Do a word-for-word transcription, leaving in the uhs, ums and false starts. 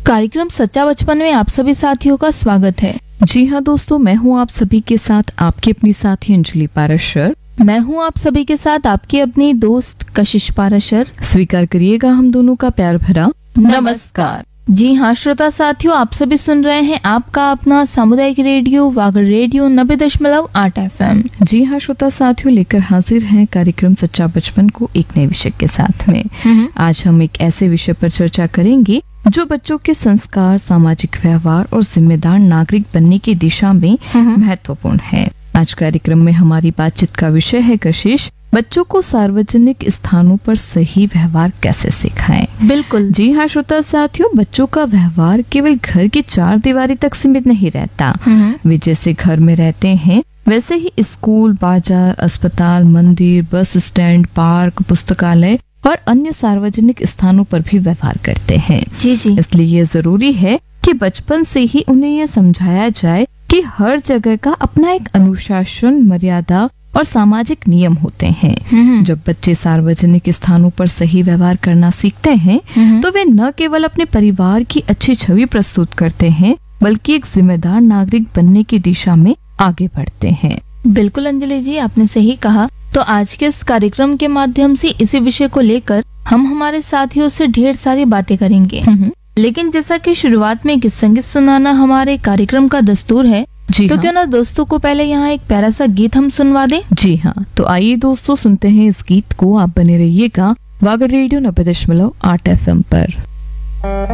कार्यक्रम सच्चा बचपन में आप सभी साथियों का स्वागत है। जी हाँ दोस्तों, मैं हूँ आप सभी के साथ आपकी अपनी साथी अंजलि पाराशर। मैं हूँ आप सभी के साथ आपकी अपनी दोस्त कशिश पाराशर। स्वीकार करिएगा हम दोनों का प्यार भरा नमस्कार। जी हाँ श्रोता साथियों, आप सभी सुन रहे हैं आपका अपना सामुदायिक रेडियो वागड़ रेडियो नब्बे दशमलव आठ एफ एम। जी हाँ श्रोता साथियों, लेकर हाजिर हैं कार्यक्रम सच्चा बचपन को एक नए विषय के साथ में। आज हम एक ऐसे विषय पर चर्चा करेंगे जो बच्चों के संस्कार, सामाजिक व्यवहार और जिम्मेदार नागरिक बनने की दिशा में महत्वपूर्ण है। आज कार्यक्रम में हमारी बातचीत का विषय है कशिश, बच्चों को सार्वजनिक स्थानों पर सही व्यवहार कैसे सिखाएं। बिल्कुल। जी हाँ श्रोता साथियों, बच्चों का व्यवहार केवल घर की चार दीवारी तक सीमित नहीं रहता। वे जैसे घर में रहते हैं वैसे ही स्कूल, बाजार, अस्पताल, मंदिर, बस स्टैंड, पार्क, पुस्तकालय और अन्य सार्वजनिक स्थानों पर भी व्यवहार करते हैं। जी जी। इसलिए ये जरूरी है कि बचपन से ही उन्हें यह समझाया जाए कि हर जगह का अपना एक अनुशासन, मर्यादा और सामाजिक नियम होते हैं। जब बच्चे सार्वजनिक स्थानों पर सही व्यवहार करना सीखते हैं तो वे न केवल अपने परिवार की अच्छी छवि प्रस्तुत करते हैं बल्कि एक जिम्मेदार नागरिक बनने की दिशा में आगे बढ़ते हैं। बिल्कुल अंजलि जी, आपने सही कहा। तो आज के इस कार्यक्रम के माध्यम से इसी विषय को लेकर हम हमारे साथियों से ढेर सारी बातें करेंगे। लेकिन जैसा कि शुरुआत में गीत संगीत सुनाना हमारे कार्यक्रम का दस्तूर है, जी तो हाँ। क्यों ना दोस्तों को पहले यहाँ एक प्यारा सा गीत हम सुनवा दें। जी हाँ, तो आइए दोस्तों सुनते हैं इस गीत को। आप बने रहिएगा वागड़ रेडियो नब्बे दशमलव आठ एफ एम पर।